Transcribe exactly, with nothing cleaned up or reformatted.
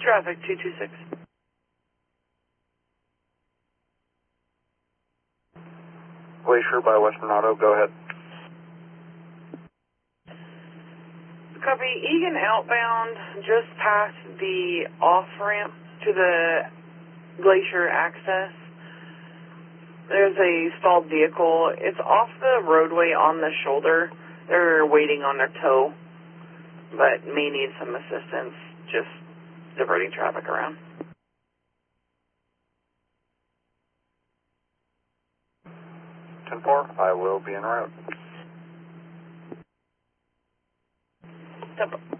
Traffic two two six. Glacier by Western Auto, go ahead. Copy. Egan outbound, just past the off-ramp to the Glacier access. There's a stalled vehicle. It's off the roadway on the shoulder. They're waiting on their tow, but may need some assistance just diverting traffic around. ten four, I will be en route. Tempo.